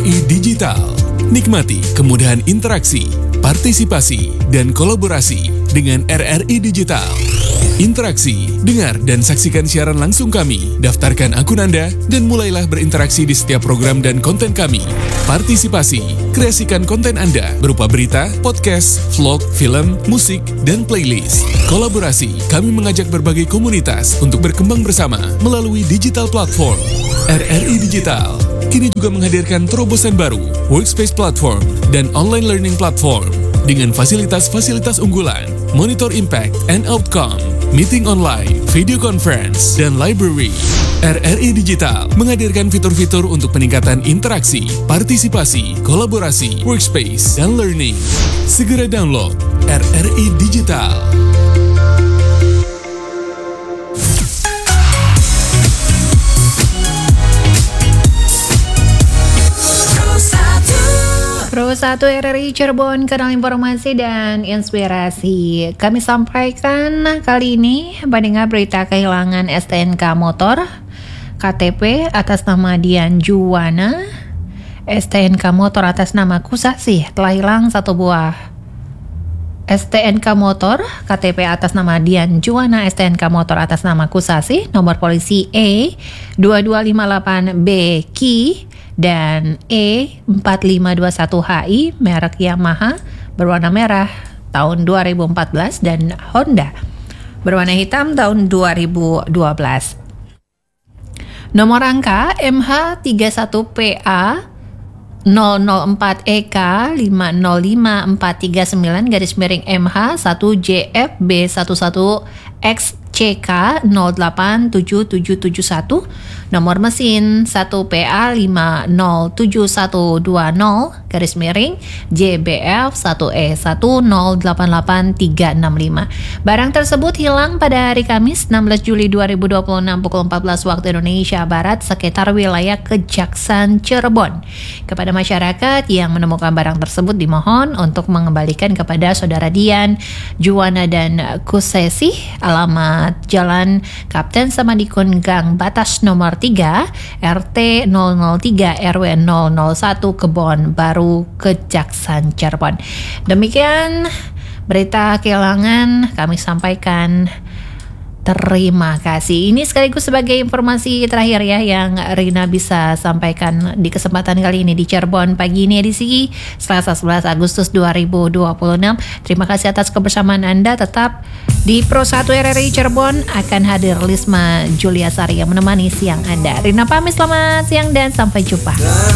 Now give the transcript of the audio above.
RRI Digital. Nikmati kemudahan interaksi, partisipasi, dan kolaborasi dengan RRI Digital. Interaksi, dengar dan saksikan siaran langsung kami, daftarkan akun Anda, dan mulailah berinteraksi di setiap program dan konten kami. Partisipasi, kreasikan konten Anda berupa berita, podcast, vlog, film, musik, dan playlist. Kolaborasi, kami mengajak berbagai komunitas untuk berkembang bersama melalui digital platform. RRI Digital kini juga menghadirkan terobosan baru, workspace platform, dan online learning platform dengan fasilitas-fasilitas unggulan, monitor impact and outcome, meeting online, video conference, dan library. RRI Digital menghadirkan fitur-fitur untuk peningkatan interaksi, partisipasi, kolaborasi, workspace, dan learning. Segera download RRI Digital. Pro 1 RRI Cirebon, kanal informasi dan inspirasi. Kami sampaikan kali ini pendengar berita kehilangan STNK motor, KTP atas nama Dian Juwana, STNK motor atas nama Kusasih telah hilang satu buah. STNK motor, KTP atas nama Dian Juwana, STNK motor atas nama Kusasih, nomor polisi E2258B Ki dan E4521HI merek Yamaha berwarna merah tahun 2014 dan Honda berwarna hitam tahun 2012. Nomor rangka MH31PA 004EK 505439 /MH1JFB11XCK 087771, nomor mesin 1PA50720 JBF1E108835. Barang tersebut hilang pada hari Kamis 16 Juli 2026 pukul 14 waktu Indonesia Barat sekitar wilayah Kejaksan Cirebon. Kepada masyarakat yang menemukan barang tersebut dimohon untuk mengembalikan kepada saudara Dian Juwana dan Kusasih, alamat Jalan Kapten Samadikun Gang Batas nomor 3 RT 003 RW 001 Kebon Baru Kejaksan Cirebon. Demikian berita kehilangan kami sampaikan. Terima kasih. Ini sekaligus sebagai informasi terakhir ya yang Rina bisa sampaikan di kesempatan kali ini di Cirebon pagi ini edisi Selasa 11 Agustus 2026. Terima kasih atas kebersamaan Anda. Tetap di Pro 1 RRI Cirebon akan hadir Lisma Julia Sari yang menemani siang Anda. Rina pamit, selamat siang dan sampai jumpa.